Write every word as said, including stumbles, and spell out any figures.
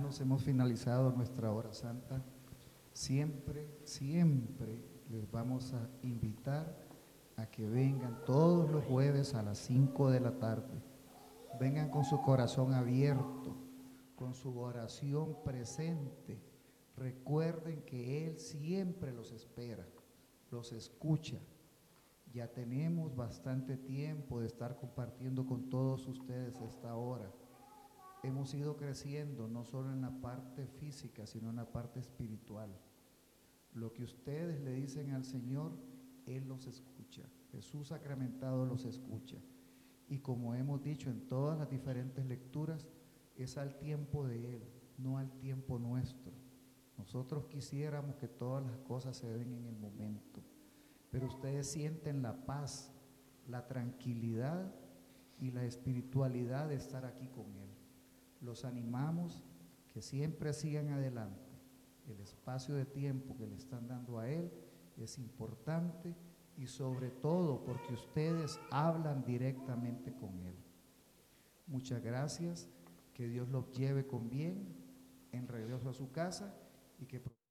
hermanos, hemos finalizado nuestra hora santa. Siempre, siempre les vamos a invitar a que vengan todos los jueves a las cinco de la tarde. Vengan con su corazón abierto, con su oración presente. Recuerden que Él siempre los espera, los escucha. Ya tenemos bastante tiempo de estar compartiendo con todos ustedes esta hora. Hemos ido creciendo no solo en la parte física, sino en la parte espiritual. Lo que ustedes le dicen al Señor, Él los escucha. Jesús sacramentado los escucha. Y como hemos dicho en todas las diferentes lecturas, es al tiempo de Él, no al tiempo nuestro. Nosotros quisiéramos que todas las cosas se den en el momento, pero ustedes sienten la paz, la tranquilidad y la espiritualidad de estar aquí con Él. Los animamos que siempre sigan adelante. El espacio de tiempo que le están dando a Él es importante y sobre todo porque ustedes hablan directamente con Él. Muchas gracias, que Dios los lleve con bien en regreso a su casa y que